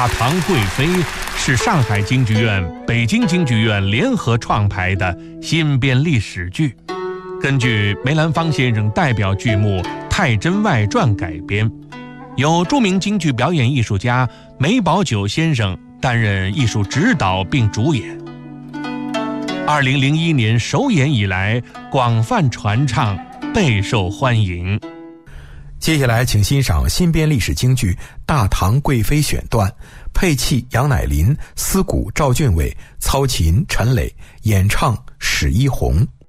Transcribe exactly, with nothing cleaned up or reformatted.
大唐贵妃是上海京剧院、北京京剧院联合创排的新编历史剧，根据梅兰芳先生代表剧目《太真外传》改编，由著名京剧表演艺术家梅葆玖先生担任艺术指导并主演。二零零一年首演以来，广泛传唱，备受欢迎。 接下来请欣赏新编历史京剧《大唐贵妃》选段，配器杨乃林，司鼓赵俊伟，操琴陈磊，演唱史一红。